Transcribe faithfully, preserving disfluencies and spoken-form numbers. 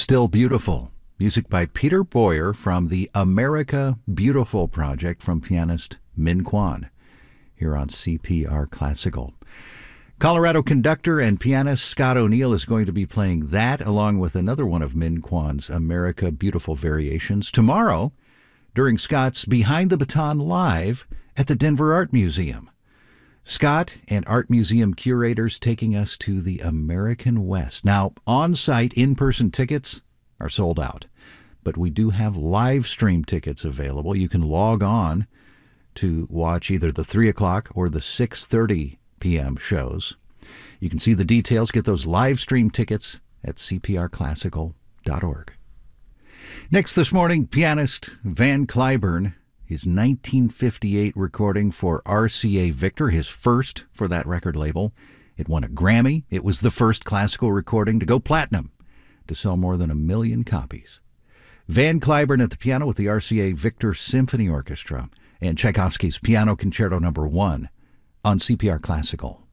Still Beautiful. Music by Peter Boyer from the America Beautiful project from pianist Min Kwan here on C P R Classical. Colorado conductor and pianist Scott O'Neill is going to be playing that along with another one of Min Kwan's America Beautiful variations tomorrow during Scott's Behind the Baton Live at the Denver Art Museum. Scott and Art Museum curators taking us to the American West. Now, on-site, in-person tickets are sold out, but we do have live stream tickets available. You can log on to watch either the three o'clock or the six thirty p.m. shows. You can see the details, get those live stream tickets at c p r classical dot org. Next this morning, pianist Van Cliburn, his nineteen fifty-eight recording for R C A Victor, his first for that record label. It won a Grammy. It was the first classical recording to go platinum, to sell more than a million copies. Van Cliburn at the piano with the R C A Victor Symphony Orchestra and Tchaikovsky's Piano Concerto Number One on C P R Classical.